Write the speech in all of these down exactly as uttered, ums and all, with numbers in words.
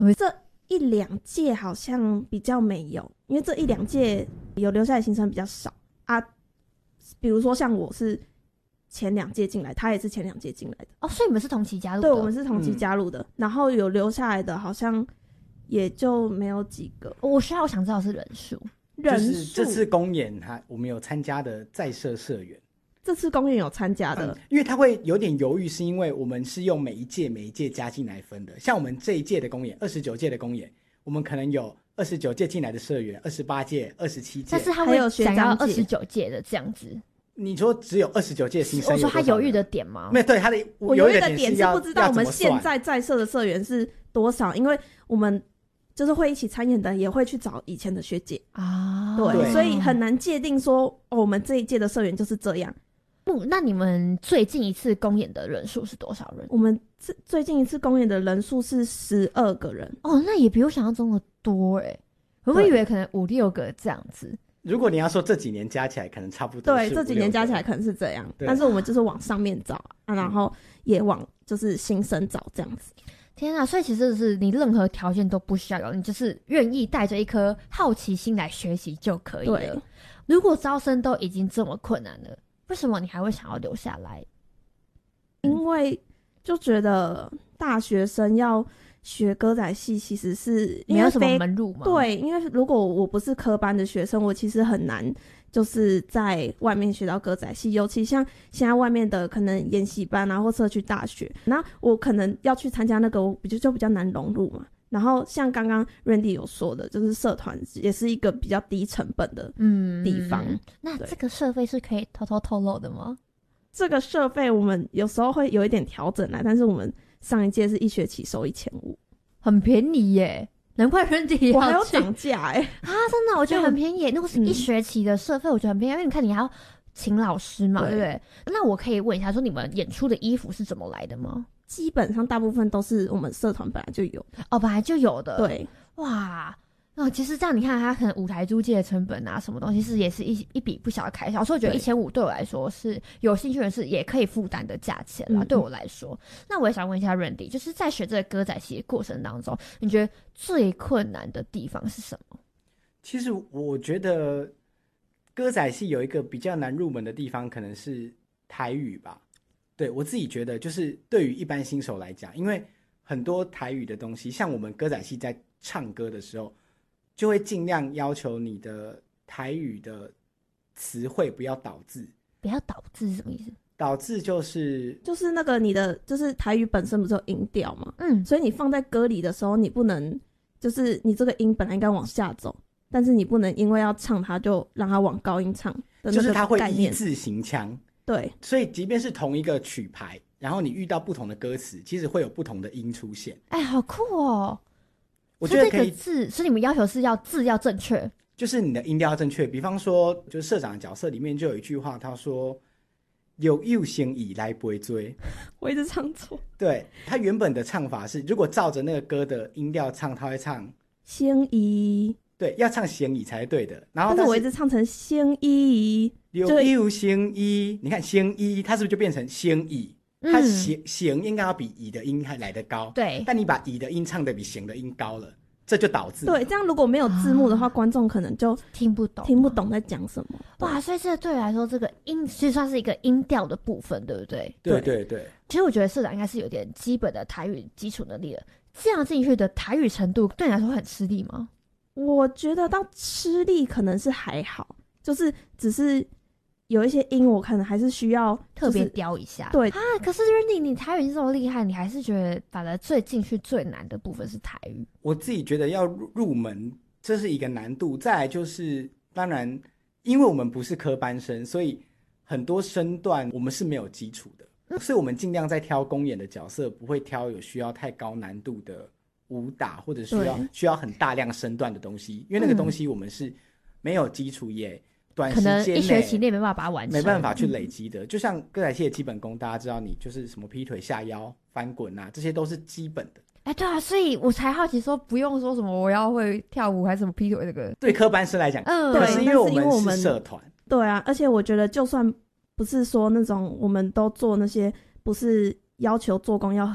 这一两届好像比较没有，因为这一两届有留下来新生比较少啊。比如说像我是前两届进来，他也是前两届进来的哦，所以你们是同期加入的？ 对，我们是同期加入的、嗯、然后有留下来的好像也就没有几个。 我需要我想知道是人数。 人数就是这次公演哈，我们有参加的在社社员， 这次公演有参加的、嗯、 因为他会有点犹豫，是因为我们是用每一届每一届加进来分的。像我们这一届的公演，二十九届的公演，我们可能有二十九届进来的社员，二十八届、二十七届， 但是他会想要二十九届的这样子。 你说只有二十九届新生， 我说他犹豫的点吗？ 没有，对他的我犹豫的点是不知道我们现在在社的社员是多少，因为我们就是会一起参演的，也会去找以前的学姐啊，对，对，所以很难界定说、哦、我们这一届的社员就是这样。 嗯，那你们最近一次公演的人数是多少人？ 我们最近一次公演的人数是十二个人。 哦，那也比我想象中的多哎，我会以为可能五六个这样子。 如果你要说这几年加起来可能差不多， 对，这几年加起来可能是这样，但是我们就是往上面找、啊、然后也往就是新生找这样子。 天啊，所以其实是你任何条件都不需要有，你就是愿意带着一颗好奇心来学习就可以了。如果招生都已经这么困难了，为什么你还会想要留下来？ 因为就觉得大学生要学歌仔戏其实是没有什么门路嘛。 对，因为如果我不是科班的学生，我其实很难就是在外面学到歌仔戏，尤其像现在外面的可能研习班啊或社区大学，那我可能要去参加那个，我比较就比较难融入嘛。然后像刚刚 Randy 有说的，就是社团也是一个比较低成本的地方。嗯、 那这个社费是可以偷偷透露的吗？ 这个社费我们有时候会有一点调整来，但是我们上一届是一学期收一千五， 很便宜耶，难怪 Randy 我还有涨价哎啊！真的，我觉得很便宜。如果是一学期的社费，我觉得很便宜，因为你看你还要请老师嘛， 对, 对不对？那我可以问一下，说你们演出的衣服是怎么来的吗？ 基本上大部分都是我们社团本来就有的哦，本来就有的。 对， 哇。哦，其实这样你看，它可能舞台租借的成本啊，什么东西是也是一一笔不小的开销，所以我觉得一千五对我来说是有兴趣人士也可以负担的价钱啦、嗯。对我来说，那我也想问一下 Randy， 就是在学这个歌仔戏的过程当中，你觉得最困难的地方是什么？ 其实我觉得歌仔戏有一个比较难入门的地方，可能是台语吧。对，我自己觉得，就是对于一般新手来讲，因为很多台语的东西，像我们歌仔戏在唱歌的时候，就会尽量要求你的台语的词汇不要倒字。 不要倒字是什么意思？ 倒字就是就是那个你的就是台语本身不是有音调嘛，嗯，所以你放在歌里的时候，你不能就是你这个音本来应该往下走，但是你不能因为要唱它就让它往高音唱的那个概念， 就是它会一字行腔。 对， 所以即便是同一个曲牌，然后你遇到不同的歌词，其实会有不同的音出现。 哎，好酷哦！ 我觉得可以， 这个字是你们要求是要字要正确， 就是你的音调要正确。比方说，就是社长的角色里面就有一句话，他说“有有先以来不会追”， 我一直唱错。 对，他原本的唱法是，如果照着那个歌的音调唱，他会唱“ 先以”， 对，要唱“先以”才是对的。然后但是我一直唱成“先以”， 有有先以，你看“先以”，它是不是就变成“先以”？它弦弦应该要比乙的音还来得高， 对， 但你把乙的音唱得比弦的音高了，这就导致对，这样如果没有字幕的话，啊、观众可能就听不懂， 听不懂在讲什么。 哇，所以这对我来说，这个音其实算是一个音调的部分，对不对？ 对对对。 其实我觉得社长应该是有点基本的台语基础能力了，这样进去的台语程度对你来说很吃力吗？ 我觉得到吃力可能是还好，就是只是。有一些音我可能还是需要、就是、 特别雕一下， 对啊。可是 Randy 你台语这么厉害，你还是觉得反而最进去最难的部分是台语？ 我自己觉得要入门这是一个难度，再来就是当然因为我们不是科班生，所以很多身段我们是没有基础的、嗯、所以我们尽量在挑公演的角色不会挑有需要太高难度的武打或者需要需要很大量身段的东西，因为那个东西我们是没有基础也短时间内可能一学期内没办法把它完成， 没办法去累积的、嗯、就像歌仔戏的基本功，大家知道你就是什么劈腿下腰翻滚啊，这些都是基本的。 哎、欸，对啊，所以我才好奇说不用说什么我要会跳舞还是什么劈腿这个， 对科班生来讲， 嗯， 对，是因为我们是社团， 对啊，而且我觉得就算不是说那种我们都做那些不是要求做工要很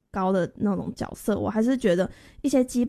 高的那种角色，我还是觉得一些基